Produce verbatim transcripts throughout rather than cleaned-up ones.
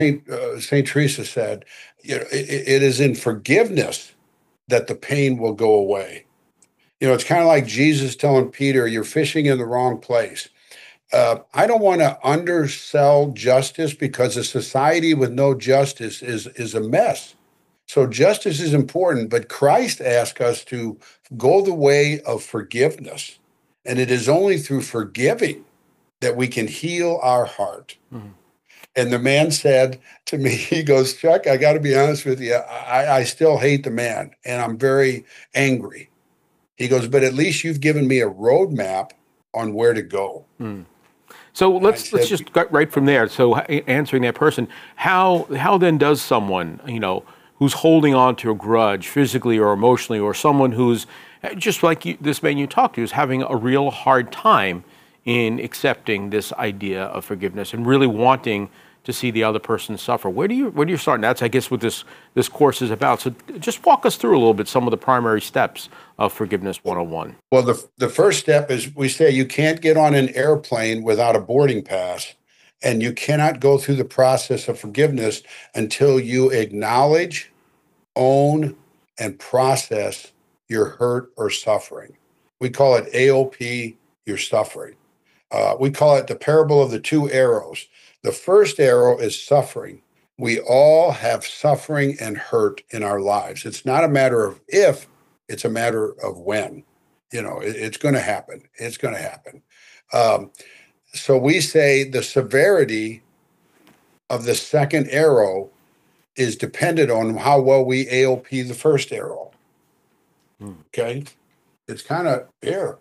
Saint Uh, Saint Teresa said, you know, it, it is in forgiveness that the pain will go away. You know, it's kind of like Jesus telling Peter, "You're fishing in the wrong place." Uh, I don't want to undersell justice because a society with no justice is is a mess. So justice is important, but Christ asked us to go the way of forgiveness, and it is only through forgiving that we can heal our heart. Mm-hmm. And the man said to me, he goes, "Chuck, I got to be honest with you. I, I still hate the man, and I'm very angry." He goes, "But at least you've given me a roadmap on where to go." Mm. So let's said, let's just go right from there. So answering that person, how how then does someone, you know, who's holding on to a grudge physically or emotionally, or someone who's just like you, this man you talked to, is having a real hard time in accepting this idea of forgiveness and really wanting to see the other person suffer? Where do you where do you start? And that's, I guess, what this this course is about. So just walk us through a little bit some of the primary steps of Forgiveness one oh one. Well, the the first step is, we say you can't get on an airplane without a boarding pass, and you cannot go through the process of forgiveness until you acknowledge, own, and process your hurt or suffering. We call it A O P, your suffering. Uh, we call it the parable of the two arrows. The first arrow is suffering. We all have suffering and hurt in our lives. It's not a matter of if, it's a matter of when. You know, it, it's going to happen. It's going to happen. Um, so we say the severity of the second arrow is dependent on how well we A O P the first arrow. Hmm. Okay? It's kind of here.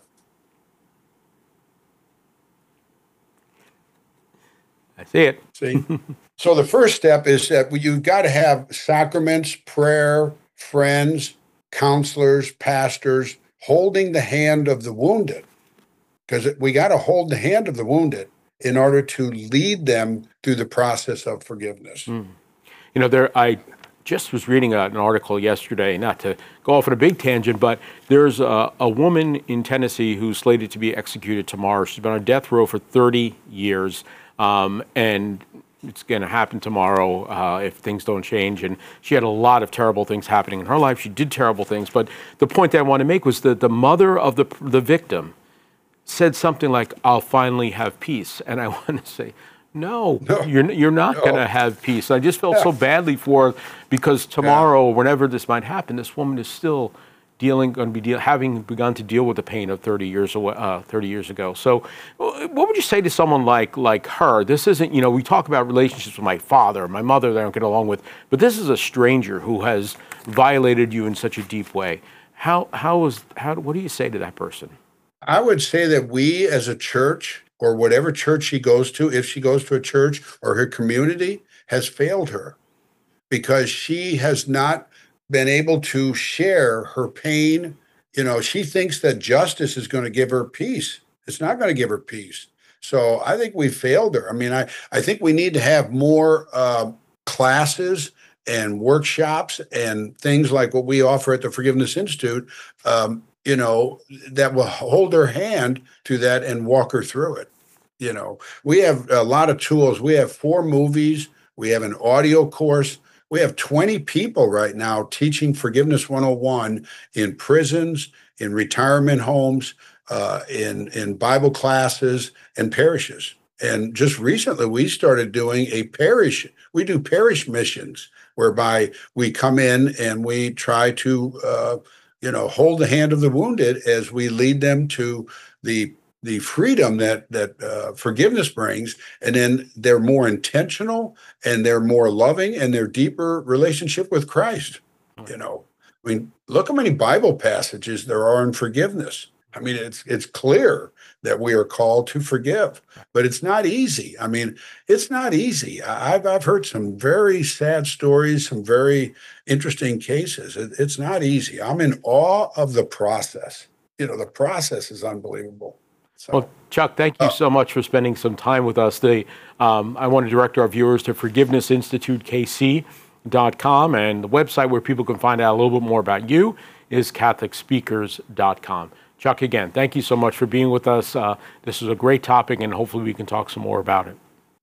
I see it. See? So the first step is that you've got to have sacraments, prayer, friends, counselors, pastors, holding the hand of the wounded. Because we got to hold the hand of the wounded in order to lead them through the process of forgiveness. Mm. You know, there I just was reading a, an article yesterday, not to go off on a big tangent, but there's a, a woman in Tennessee who's slated to be executed tomorrow. She's been on death row for thirty years. Um, and it's going to happen tomorrow uh, if things don't change. And she had a lot of terrible things happening in her life. She did terrible things. But the point that I want to make was that the mother of the the victim said something like, "I'll finally have peace." And I want to say, no, no you're you're not no. going to have peace. I just felt yeah. so badly for her, because tomorrow, yeah. whenever this might happen, this woman is still dealing, going to be deal, having begun to deal with the pain of thirty years away, uh, thirty years ago. So, what would you say to someone like like her? This isn't, you know, we talk about relationships with my father, my mother that I don't get along with, but this is a stranger who has violated you in such a deep way. How how is how what do you say to that person? I would say that we as a church, or whatever church she goes to, if she goes to a church, or her community, has failed her, because she has not been able to share her pain. You know, she thinks that justice is going to give her peace. It's not going to give her peace. So I think we failed her. I mean, I, I think we need to have more uh, classes and workshops and things like what we offer at the Forgiveness Institute, um, you know, that will hold her hand to that and walk her through it. You know, we have a lot of tools. We have four movies. We have an audio course. We have twenty people right now teaching Forgiveness one oh one in prisons, in retirement homes, uh, in, in Bible classes, and parishes. And just recently, we started doing a parish. We do parish missions, whereby we come in and we try to, uh, you know, hold the hand of the wounded as we lead them to the the freedom that that uh, forgiveness brings, and then they're more intentional, and they're more loving, and their deeper relationship with Christ. You know, I mean, look how many Bible passages there are in forgiveness. I mean, it's it's clear that we are called to forgive, but it's not easy. I mean, it's not easy. I've I've heard some very sad stories, some very interesting cases. It, it's not easy. I'm in awe of the process. You know, the process is unbelievable. So, well, Chuck, thank you so much for spending some time with us. The, um, I want to direct our viewers to forgiveness institute k c dot com, and the website where people can find out a little bit more about you is catholic speakers dot com. Chuck, again, thank you so much for being with us. Uh, this is a great topic, and hopefully we can talk some more about it. Yeah,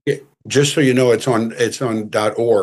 Just so you know, it's on, it's on .org.